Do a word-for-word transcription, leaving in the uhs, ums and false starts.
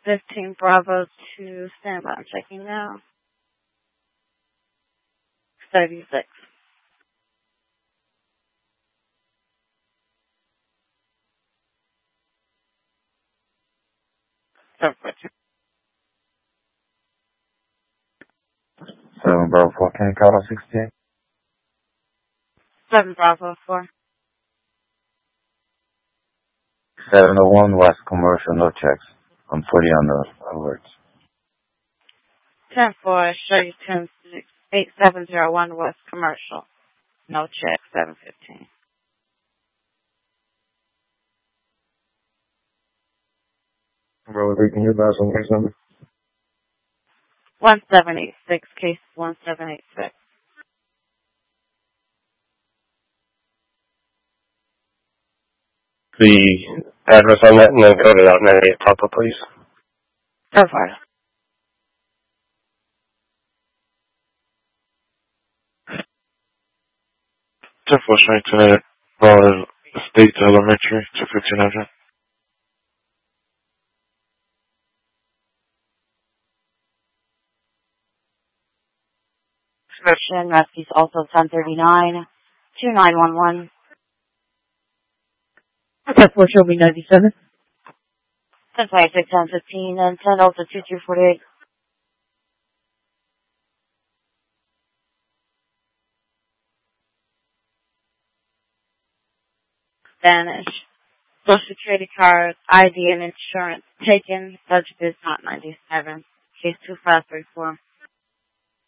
fifteen Bravo to standby. I'm checking now. thirty-six. seven Bravo four, can you call out sixty-eight? seven Bravo four. seven oh one West Commercial, no checks. I'm putting on the alerts. ten four, show you ten six, eight seven zero one West Commercial. No check, seven fifteen. Bravo three, can you advise on case number? one seven eight six, case one seven eight six. The address on that and then code it out ninety-eight Papa, please. So far. ten four straight to Ballard Estates Elementary to fifteen hundred. Description, rescues also ten thirty-nine, two nine one one. ten four, show me ninety-seven. ten twenty-six, ten fifteen, and ten also two two forty-eight. Spanish. Social Security card, I D, and insurance taken. Subject is not ninety-seven. Case two five three four.